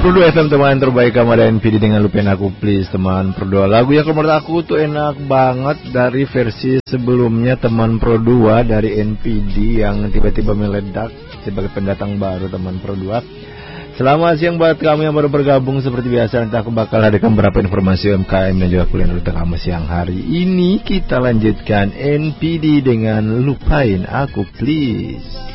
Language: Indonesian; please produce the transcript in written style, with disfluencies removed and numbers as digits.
92 FM teman terbaik kamu ada NPD dengan lupain aku please teman Pro 2. Lagu yang menurut aku tuh enak banget dari versi sebelumnya teman Pro 2 dari NPD yang tiba-tiba meledak sebagai pendatang baru teman Pro 2. Selamat siang buat kamu yang baru bergabung seperti biasa. Nanti aku bakal hadirkan beberapa informasi UMKM dan juga kuliner untuk kamu siang hari ini. Kita lanjutkan NPD dengan lupain aku please.